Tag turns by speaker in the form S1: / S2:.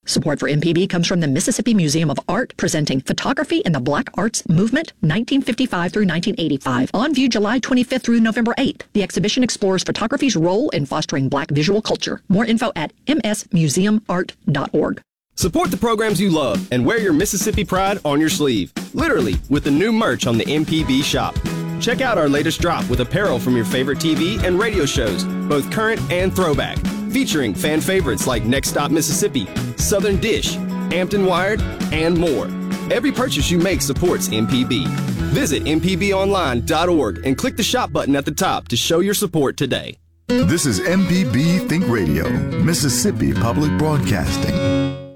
S1: Support for MPB comes from the Mississippi Museum of Art, presenting Photography in the Black Arts Movement, 1955 through 1985, on view July 25th through November 8th. The exhibition explores photography's role in fostering Black visual culture. More info at msmuseumart.org.
S2: Support the programs you love and wear your Mississippi pride on your sleeve, literally, with the new merch on the MPB shop. Check out our latest drop with apparel from your favorite TV and radio shows, both current and throwback, featuring fan favorites like Next Stop Mississippi, Southern Dish, Hampton Wired, and more. Every purchase you make supports MPB. Visit mpbonline.org and click the shop button at the top to show your support today.
S3: This is MPB Think Radio, Mississippi Public Broadcasting.